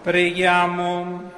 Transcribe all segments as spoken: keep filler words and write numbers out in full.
Preghiamo.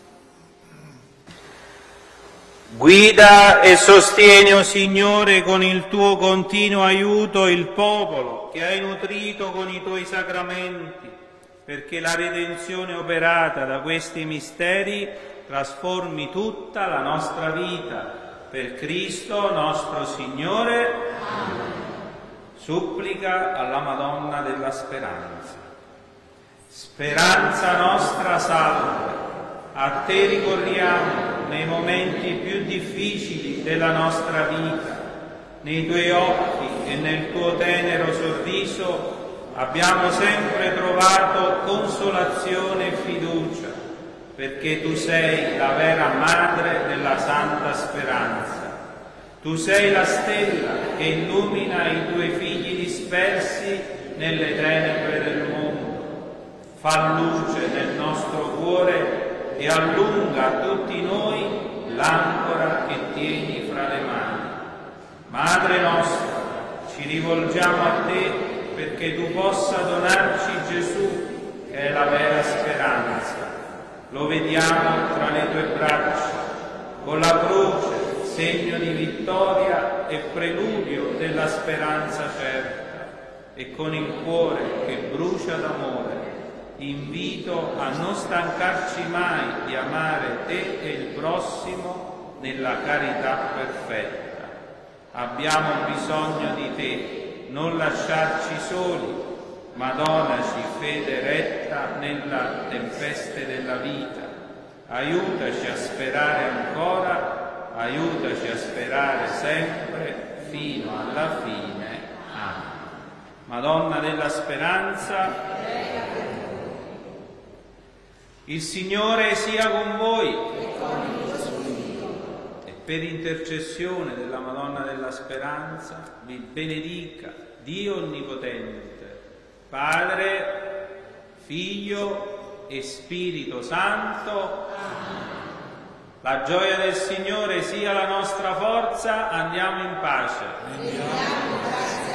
Guida e sostieni, o Signore, con il tuo continuo aiuto il popolo che hai nutrito con i tuoi sacramenti, perché la redenzione operata da questi misteri trasformi tutta la nostra vita. Per Cristo nostro Signore. Amen. Supplica alla Madonna della Speranza. Speranza nostra salve, a te ricorriamo nei momenti più difficili della nostra vita. Nei tuoi occhi e nel tuo tenero sorriso abbiamo sempre trovato consolazione e fiducia, perché tu sei la vera madre della santa speranza. Tu sei la stella che illumina i tuoi figli dispersi nelle tenebre del mondo. Fa luce nel nostro cuore e allunga a tutti noi l'ancora che tieni fra le mani. Madre nostra, ci rivolgiamo a te perché tu possa donarci Gesù, che è la vera speranza. Lo vediamo tra le tue braccia, con la croce, segno di vittoria e preludio della speranza certa, e con il cuore che brucia d'amore. Invito a non stancarci mai di amare te e il prossimo nella carità perfetta. Abbiamo bisogno di te, non lasciarci soli, ma donaci fede retta nella tempeste della vita. Aiutaci a sperare ancora, aiutaci a sperare sempre, fino alla fine. Amen. Madonna della Speranza, il Signore sia con voi e per intercessione della Madonna della Speranza vi benedica Dio Onnipotente, Padre, Figlio e Spirito Santo. La gioia del Signore sia la nostra forza. Andiamo in pace.